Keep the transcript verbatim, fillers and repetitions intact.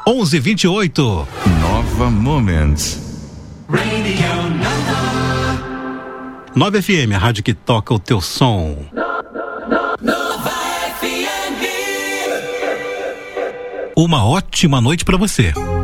onze e vinte e oito. Nova Moments. Radio Nova F M, a rádio que toca o teu som. Nova F M. Uma ótima noite pra você.